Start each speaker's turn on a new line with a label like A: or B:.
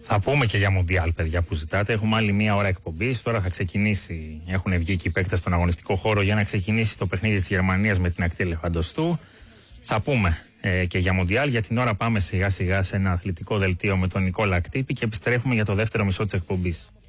A: Θα πούμε και για Μουντιάλ, παιδιά, που ζητάτε. Έχουμε άλλη μία ώρα εκπομπής. Τώρα θα ξεκινήσει. Έχουν βγει και οι παίκτες στον αγωνιστικό χώρο για να ξεκινήσει το παιχνίδι της Γερμανίας με την ακτή ελεφαντοστού. Θα πούμε και για Μουντιάλ. Για την ώρα πάμε σιγά σιγά σε ένα αθλητικό δελτίο με τον Νικόλα Κτύπη και επιστρέφουμε για το δεύτερο μισό της εκπομπής.